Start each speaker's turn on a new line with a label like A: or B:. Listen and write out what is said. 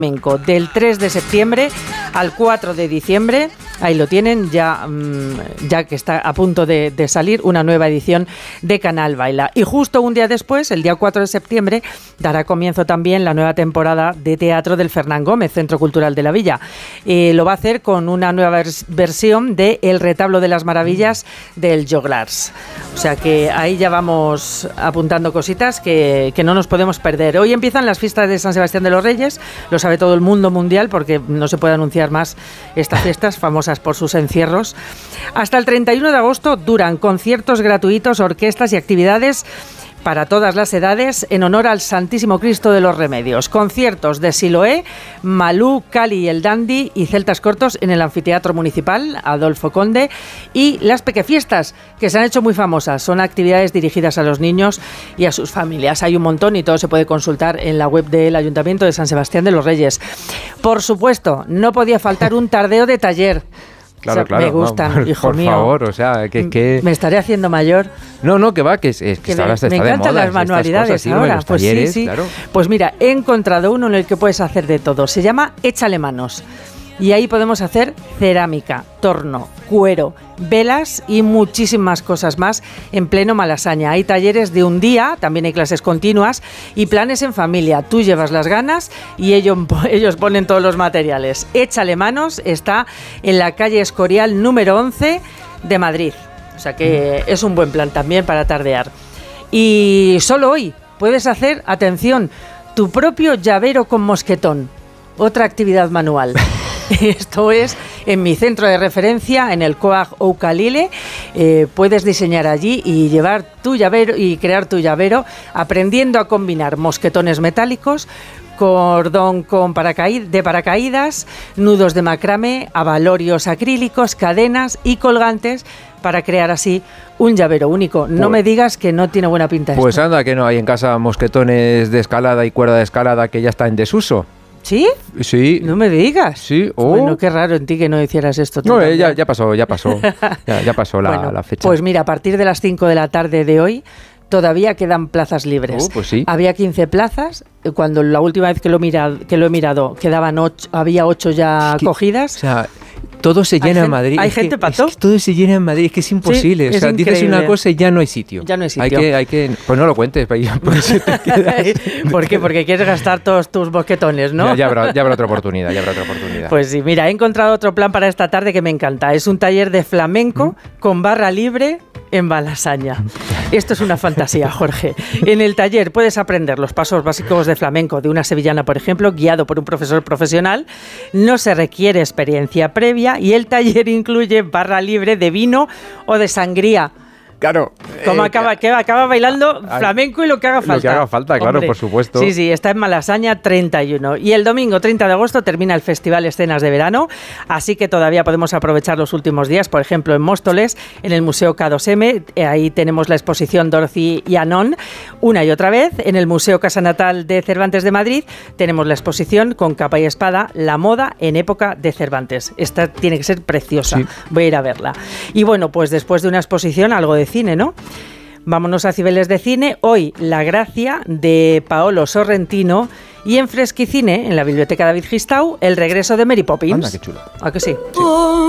A: Del 3 de septiembre al 4 de diciembre, ahí lo tienen, ya que está a punto de salir una nueva edición de Canal Baila. Y justo un día después, el día 4 de septiembre, dará comienzo también la nueva temporada de teatro del Fernán Gómez, Centro Cultural de la Villa. Lo va a hacer con una nueva versión de El Retablo de las Maravillas del Joglars. O sea que ahí ya vamos apuntando cositas que no nos podemos perder. Hoy empiezan las fiestas de San Sebastián de los Reyes, lo sabe todo el mundo mundial porque no se puede anunciar más estas fiestas famosas por sus encierros. Hasta el 31 de agosto duran conciertos gratuitos, orquestas y actividades para todas las edades en honor al Santísimo Cristo de los Remedios. Conciertos de Siloé, Malú, Cali y el Dandy y Celtas Cortos en el Anfiteatro Municipal Adolfo Conde, y las Pequefiestas, que se han hecho muy famosas. Son actividades dirigidas a los niños y a sus familias. Hay un montón y todo se puede consultar en la web del Ayuntamiento de San Sebastián de los Reyes. Por supuesto, no podía faltar un tardeo de taller.
B: Claro,
A: o sea, me gustan, hijo mío.
B: Por favor, o sea, que...
A: ¿Me estaré haciendo mayor?
B: No, que va, que ahora está de moda.
A: Me encantan las manualidades ahora.
B: Los talleres,
A: sí.
B: Claro.
A: Pues mira, he encontrado uno en el que puedes hacer de todo. Se llama Échale Manos. Y ahí podemos hacer cerámica, torno, cuero, velas y muchísimas cosas más en pleno Malasaña. Hay talleres de un día, también hay clases continuas y planes en familia. Tú llevas las ganas y ellos ponen todos los materiales. Échale Manos está en la calle Escorial número 11 de Madrid. O sea que es un buen plan también para tardear. Y solo hoy puedes hacer, atención, tu propio llavero con mosquetón. Otra actividad manual. Esto es en mi centro de referencia, en el COAG Oukalile. Puedes diseñar allí y llevar tu llavero y crear tu llavero aprendiendo a combinar mosquetones metálicos, cordón de paracaídas, nudos de macramé, abalorios acrílicos, cadenas y colgantes para crear así un llavero único. No me digas que no tiene buena pinta esto.
B: Pues anda, que no hay en casa mosquetones de escalada y cuerda de escalada que ya está en desuso.
A: ¿Sí?
B: Sí.
A: No me digas.
B: Sí.
A: Bueno, qué raro en ti que no hicieras esto.
B: No, ya pasó. Ya pasó la fecha.
A: Pues mira, a partir de las 5 de la tarde de hoy todavía quedan plazas libres.
B: Pues sí.
A: Había 15 plazas. Cuando la última vez que lo he mirado quedaban 8, había 8 ya cogidas.
B: O sea, todo se llena en Madrid.
A: ¿Hay gente, Pato?
B: Es que todo se llena en Madrid, es que es imposible.
A: Sí,
B: o sea, dices una cosa y ya no hay sitio.
A: Ya no hay sitio.
B: Hay que pues no lo cuentes, pues te quedas.
A: ¿Por qué? Porque quieres gastar todos tus mosquetones, ¿no?
B: Ya habrá otra oportunidad,
A: Pues sí, mira, he encontrado otro plan para esta tarde que me encanta. Es un taller de flamenco con barra libre en Malasaña. Esto es una fantasía, Jorge. En el taller puedes aprender los pasos básicos de flamenco de una sevillana, por ejemplo, guiado por un profesor profesional. No se requiere experiencia previa y el taller incluye barra libre de vino o de sangría.
B: Claro.
A: Acaba bailando flamenco y lo que haga falta.
B: Lo que haga falta, claro, por supuesto.
A: Sí, está en Malasaña 31. Y el domingo 30 de agosto termina el Festival Escenas de Verano, así que todavía podemos aprovechar los últimos días, por ejemplo, en Móstoles, en el Museo K2M, ahí tenemos la exposición Dorothy y Anon, una y otra vez. En el Museo Casa Natal de Cervantes de Madrid tenemos la exposición con capa y espada, la moda en época de Cervantes. Esta tiene que ser preciosa, sí. Voy a ir a verla. Y bueno, pues después de una exposición, algo de cine, ¿no? Vámonos a Cibeles de Cine. Hoy La Gracia de Paolo Sorrentino y en Fresquicine, en la Biblioteca David Gistau, El regreso de Mary Poppins.
B: Anda, qué chulo.
A: ¿A que sí?
B: Sí.